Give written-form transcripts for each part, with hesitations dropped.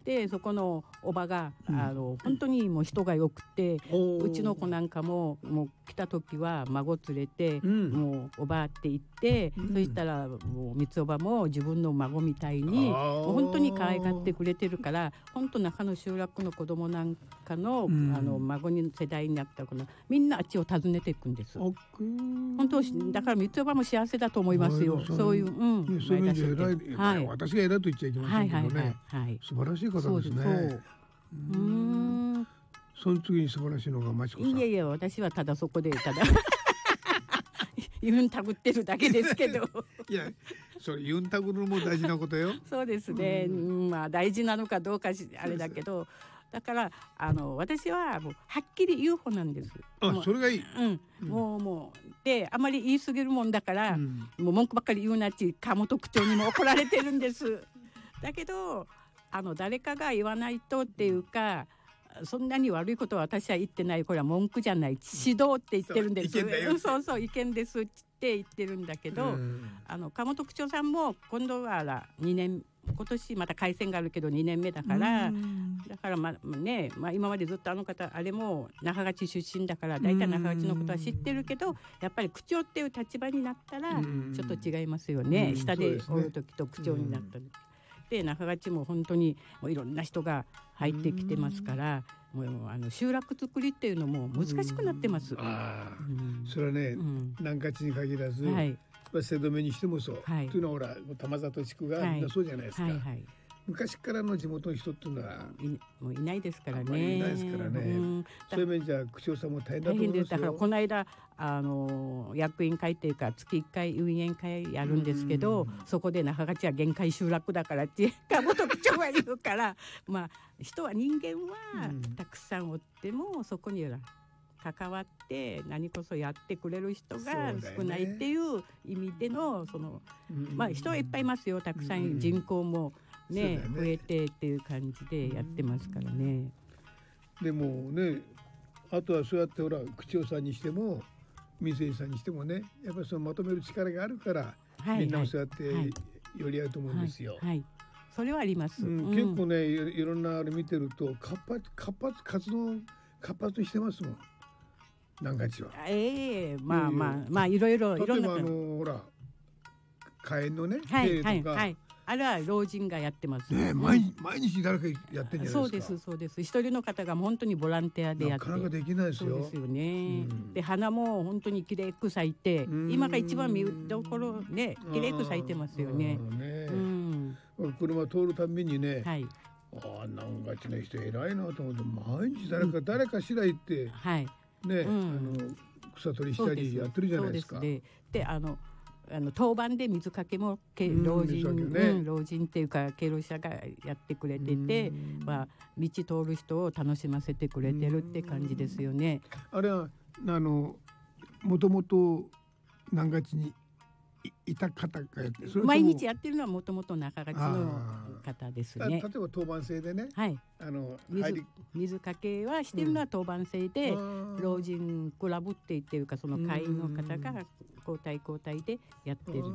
でそこのおばが、本当にもう人がよくて、うちの子なんかももう来た時は孫連れて、もうおばあって言って、そしたらもう三つおばも自分の孫みたいにもう本当に可愛がってくれてるから、本当中の集落の子供なんかの、孫に世代になった子のみんなあっちを訪ねていくんです。本当だから三つおばも幸せだと思いますよ。そういう、 そういう意味で偉い、私が偉いと言っちゃいけませんけどね、素晴らしい方ですね。その次に素晴らしいのがまちこさん。 いや私はただそこでただユンタグってるだけですけどいやそれユンタグるも大事なことよ。 そうですね、まあ大事なのかどうかあれだけど、だから私はもうはっきり言う方なんです。 それがいい。 もうであまり言い過ぎるもんだから、もう文句ばっかり言うなっち鴨特区長にも怒られてるんですだけど誰かが言わないとっていうか、そんなに悪いことは私は言ってない、これは文句じゃない、指導って言ってるんです。そう意見ですって言ってるんだけど、鴨特区長さんも今度は今年また改選があるけど2年目だから、今までずっとあれも中勝出身だから大体中勝のことは知ってるけど、やっぱり区長っていう立場になったらちょっと違いますよね、下でおる時と区長になった時。で中勝も本当にもういろんな人が入ってきてますから、もう集落作りっていうのも難しくなってます。 それはね、南勝に限らず、瀬戸目にしてもそう、というのはほら玉里地区がみんなそうじゃないですか。昔からの地元の人っていうのはもういないですからね。 いないですからね。そういう面じゃ区長さんも大変だと思いますよ。 だからこの間役員会っていうか月1回運営会やるんですけど、そこで中勝は限界集落だからって鴨特区長が言うからまあ人は人間はたくさんおってもそこには関わって何こそやってくれる人が少ないっていう意味での人はいっぱいいますよ、たくさん人口も増えてっていう感じでやってますからね。 でもね、あとはそうやってほら区長さんにしても民生委員さんにしてもね、やっぱりそのまとめる力があるから、みんなもそうやって寄り合うと思うんですよ。 それはあります。 結構ねいろんなあれ見てると活動活発にしてますもん、南勝は。 まあいろいろ例えばほら火炎のね手とか、 あれは老人がやってます。 毎日誰かやってんじゃないですか。 そうです。一人の方が本当にボランティアでやって。 なかなかできないですよ。 そうですよね。で花も本当にきれいく咲いて、今が一番見どころね、きれいく咲いてますよね。 車通るたびにね、南勝の人偉いなと思って、毎日誰かしら行ってね、草取りしたりやってるじゃないですか。 で当番で水かけも老人っていうか敬老者がやってくれてて、道通る人を楽しませてくれてるって感じですよね。 あれはもともと南勝にいた方がやって、 毎日やってるのはもともと中勝の方ですね。 例えば当番制でね、 水かけはしてるのは当番制で、老人クラブって言うかその会員の方が交代でやってる。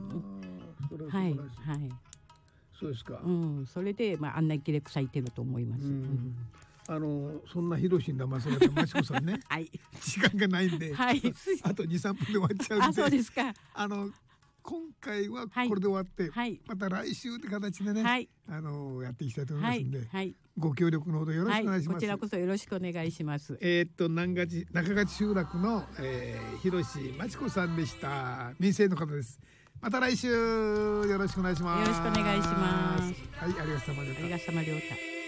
そうですか。 それであんなにきれく咲いてると思います。 そんな広しに騙されたまちこさんね、時間がないんで、あと 2,3 分で終わっちゃうんで、 そうですか。 今回はこれで終わって、また来週って形でね、やっていきたいと思いますんで、ご協力のほどよろしくお願いします。 こちらこそよろしくお願いします。 中勝集落の広しまちこさんでした。民生の方です。また来週よろしくお願いします。 よろしくお願いします。 ありがとうございました。